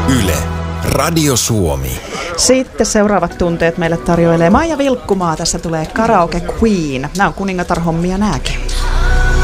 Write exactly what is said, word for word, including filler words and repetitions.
Yle, Radio Suomi. Sitten seuraavat tunteet meille tarjoilee Maija Vilkkumaa. Tässä tulee Karaoke Queen. Nämä on kuningatarhommia nääkin.